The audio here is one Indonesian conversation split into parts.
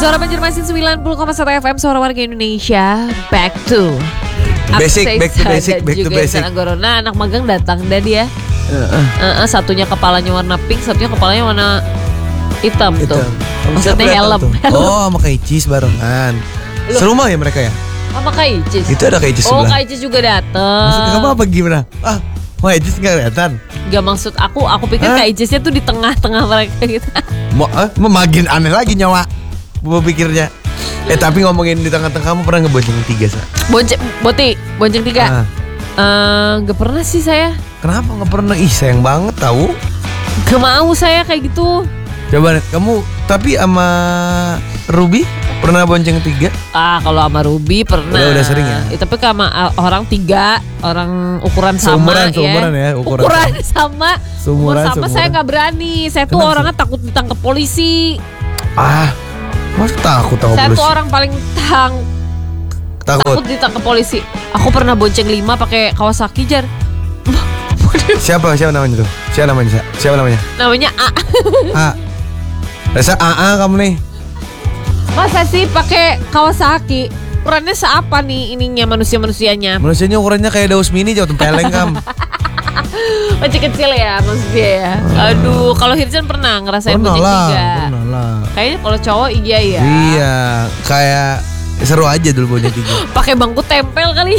Suara Banjarmasin 90,1 FM, suara warga Indonesia. Back to back to basic. Nah, anak magang datang dah dia. Satunya kepalanya warna pink, satunya kepalanya warna hitam. Tuh. Maksudnya helm. Oh, sama Kak Icis barengan. Serumah ya mereka ya? Sama Kak Icis. Itu ada Kak Icis sebelah. Oh, Kak Icis juga datang. Maksudnya kamu apa gimana? Kak Icis gak kelihatan? Gak, maksud aku pikir Kak Icisnya tuh di tengah-tengah mereka gitu. Makin aneh lagi nyawa gue pikirnya. Tapi ngomongin di tengah-tengah, kamu pernah ngebonceng 3 Sa? Bonceng 3? Gak pernah sih saya. Kenapa gak pernah? Ih, sayang banget tahu. Gak mau saya kayak gitu. Coba kamu, tapi sama Ruby pernah bonceng 3? Kalau sama Ruby pernah. Udah sering ya? Tapi sama orang 3, orang ukuran sama. Seumuran ya. Ukuran sama. Seumuran. Saya gak berani. Saya tuh orangnya takut ditangkap polisi. Masa takut sama polisi? Saya tuh orang paling takut ditangkap polisi. Aku pernah bonceng 5 pakai Kawasaki, Jar. Siapa namanya tuh? Siapa namanya? Namanya A. Dasar AA kamu nih. Masa sih pakai Kawasaki? Ukurannya seapa nih ininya manusianya? Manusianya ukurannya kayak daus mini jauh tempeleng kam. Masih kecil ya maksudnya ya. Aduh, kalau Hirjan pernah ngerasain bonceng 3? Pernah lah. Kayaknya kalau cowok iya ya. Iya, kayak seru aja dulu bonceng 3. Pakai bangku tempel kali.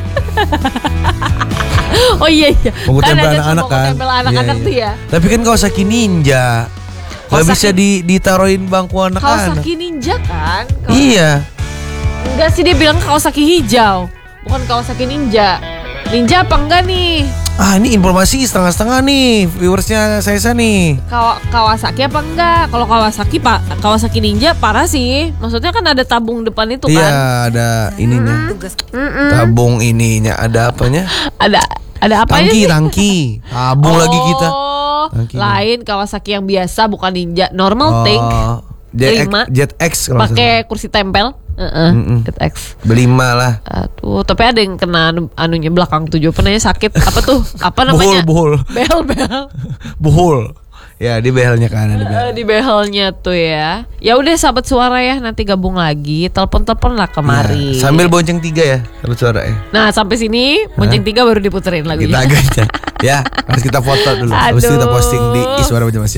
Oh iya. Bangku tempel anak-anak kan. Tempel anak-anak tuh ya. Tapi kan Kawasaki Ninja. Gak bisa ditaruhin bangku anak-anak. Kawasaki Ninja kan? Iya. Enggak sih, dia bilang Kawasaki hijau, bukan Kawasaki Ninja. Ninja apa enggak nih? Ini informasi setengah-setengah nih viewersnya saya nih. Kawasaki apa enggak? Kalau Kawasaki Ninja parah sih. Maksudnya kan ada tabung depan itu kan? Iya, ada ininya. Tabung ininya, ada apanya? Ada apanya sih? Tangki. Tabung lagi kita. Tangkinya. Lain Kawasaki yang biasa, bukan Ninja. Normal tank. Jet X pakai kursi tempel. Jet X. Beli 5 lah. Tuh, tapi ada yang kena anunya belakang 7. Penanya sakit. Apa tuh? Apa namanya? Buhul. Behel. Buhul. Ya, di behelnya kan ada. Di behelnya tuh ya. Ya udah sahabat suara ya, nanti gabung lagi. Telepon lah kemari. Ya, sambil bonceng 3 ya, sahabat suara ya. Nah, sampai sini bonceng 3 baru diputerin lagunya. Kita agaknya. Ya, harus kita foto dulu. Habis itu kita posting di Iswara Banjarmasin.